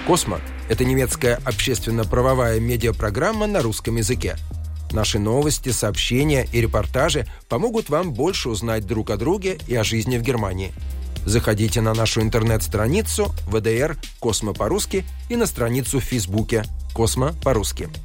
«Космо» — это немецкая общественно-правовая медиапрограмма на русском языке. Наши новости, сообщения и репортажи помогут вам больше узнать друг о друге и о жизни в Германии. Заходите на нашу интернет-страницу ВДР «Космо по-русски» и на страницу в Фейсбуке «Космо по-русски».